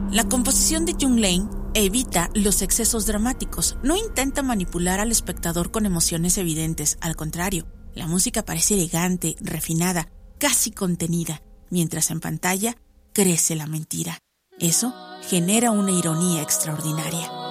La composición de Jung Lane evita los excesos dramáticos, no intenta manipular al espectador con emociones evidentes, al contrario, la música parece elegante, refinada, casi contenida, mientras en pantalla crece la mentira. Eso genera una ironía extraordinaria.